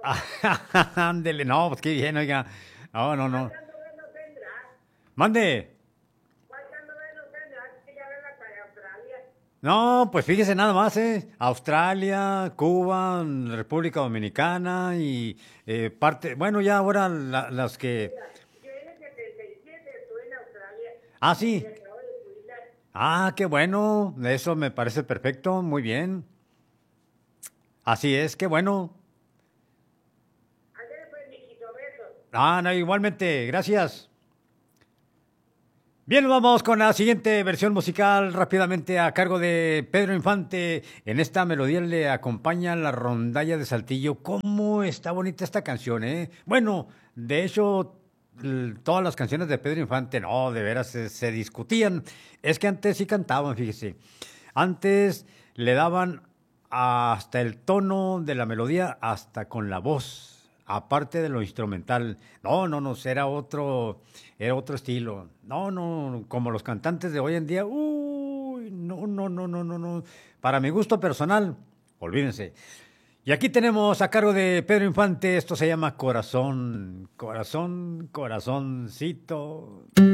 Ándele, no, pues qué bien, oiga. No, no, ¿Cuál no. candombe no tendrá? Mande. ¿Cuál candombe no tendrá? Que ya ven hasta de Australia. No, pues fíjese nada más, ¿eh? Australia, Cuba, República Dominicana y parte, bueno, ya ahora las que... Mira, yo en el 77 estuve en Australia Ah, y me sí. acabo de jubilar. Ah, qué bueno. Eso me parece perfecto. Muy bien. Así es, qué bueno. Ándale pues, mijito, besos. Ah, no, igualmente, gracias. Bien, vamos con la siguiente versión musical rápidamente a cargo de Pedro Infante. En esta melodía le acompaña la rondalla de Saltillo. ¿Cómo está bonita esta canción, eh? Bueno, de hecho, todas las canciones de Pedro Infante, no, de veras se discutían. Es que antes sí cantaban, fíjese. Antes le daban hasta el tono de la melodía, hasta con la voz. Aparte de lo instrumental, no, no, no, era otro estilo. No, no, como los cantantes de hoy en día, uy, no, no, no, no, no, no. Para mi gusto personal, olvídense. Y aquí tenemos a cargo de Pedro Infante, esto se llama Corazón, Corazón, Corazoncito.